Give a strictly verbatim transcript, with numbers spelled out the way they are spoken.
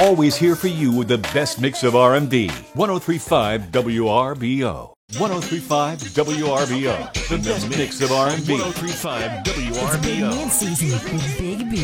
always here for you with the best mix of R and B. ten thirty-five W R B O. ten thirty-five W R B O. The best mix of R and B. ten thirty-five W R B O. It's Big Man season with Big B.